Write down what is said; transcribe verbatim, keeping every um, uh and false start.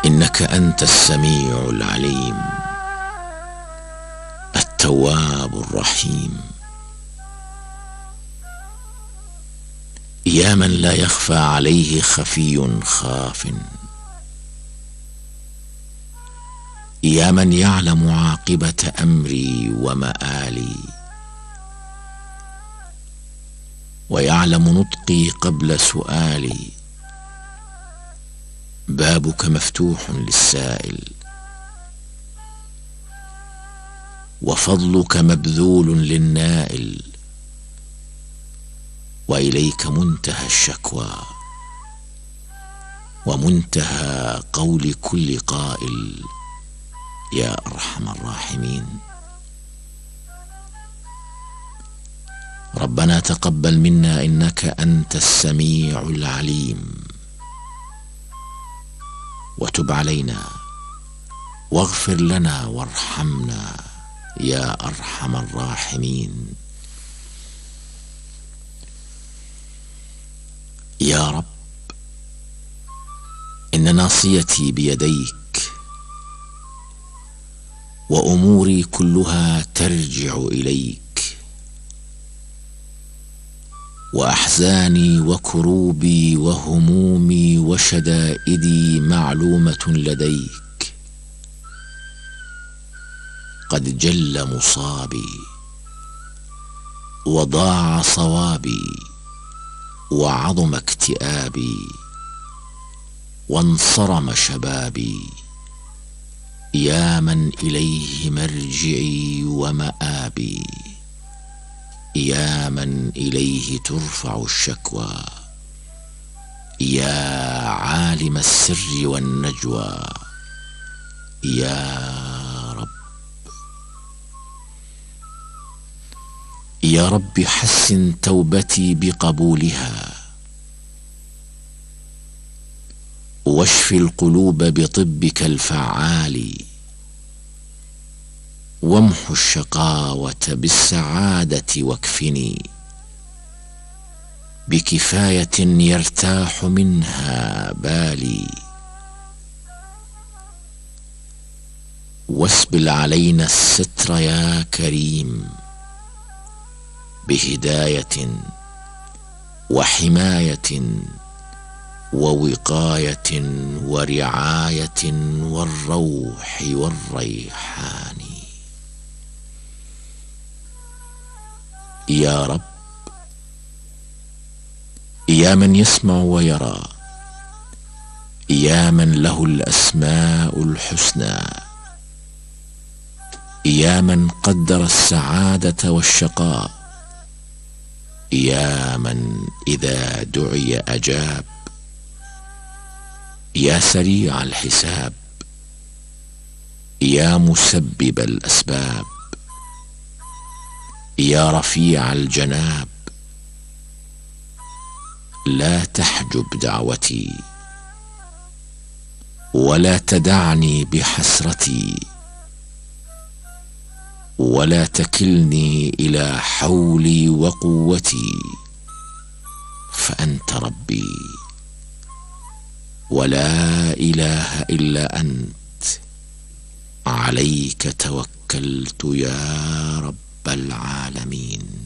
إنك أنت السميع العليم التواب الرحيم. يا من لا يخفى عليه خفي خاف، يا من يعلم عاقبة أمري ومآلي، ويعلم نطقي قبل سؤالي. بابك مفتوح للسائل، وفضلك مبذول للنائل، وإليك منتهى الشكوى ومنتهى قول كل قائل يا أرحم الراحمين. ربنا تقبل منا إنك أنت السميع العليم، وتب علينا واغفر لنا وارحمنا يا أرحم الراحمين. يا رب، إن ناصيتي بيديك، وأموري كلها ترجع إليك، وأحزاني وكروبي وهمومي وشدائدي معلومة لديك. قد جل مصابي وضاع صوابي، وعظم اكتئابي وانصرم شبابي. يا من إليه مرجعي ومآبي، يا من إليه ترفع الشكوى، يا عالم السر والنجوى. يا رب، يا رب حسن توبتي بقبولها، واشف القلوب بطبك الفعال، وامح الشقاوة بالسعادة، واكفني بكفاية يرتاح منها بالي. واسبل علينا الستر يا كريم، بهداية وحماية ووقاية ورعاية والروح والريحان. يا رب، يا من يسمع ويرى، يا من له الأسماء الحسنى، يا من قدر السعادة والشقاء، يا من إذا دعي أجاب، يا سريع الحساب، يا مسبب الأسباب، يا رفيع الجناب. لا تحجب دعوتي، ولا تدعني بحسرتي، ولا تكلني إلى حولي وقوتي. فأنت ربي، ولا إله إلا أنت. عليك توكلت يا رب العالمين.